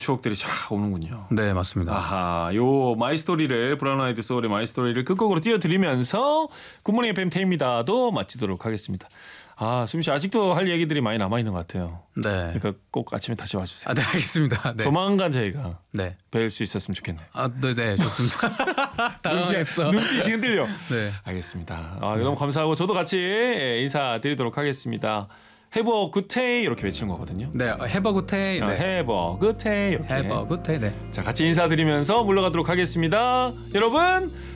추억들이 쫙 오는군요. 네, 맞습니다. 아하, 요 마이스토리를 브라운 아이드 소울의 마이스토리를 끝곡으로 띄워드리면서 굿모닝 FM 태입니다도 마치도록 하겠습니다. 아, 수민 씨 아직도 할 얘기들이 많이 남아 있는 것 같아요. 네. 그러니까 꼭 아침에 다시 와주세요. 아, 네, 알겠습니다. 네. 조만간 저희가 네. 뵐 수 있었으면 좋겠네요. 아, 네, 좋습니다. 당황했어. 눈빛이 흔들려. 네. 알겠습니다. 아, 너무 감사하고 저도 같이 인사드리도록 하겠습니다. Have a good day 이렇게 외치는 거거든요. 네, 해버굿해. 네. Have a good day 이렇게. 해버굿해. 네. 자, 같이 인사드리면서 물러가도록 하겠습니다. 여러분